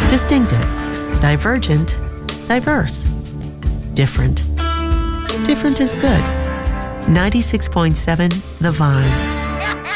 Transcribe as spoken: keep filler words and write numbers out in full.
Distinctive, divergent, diverse. Different. Different is good. ninety-six point seven The Vine.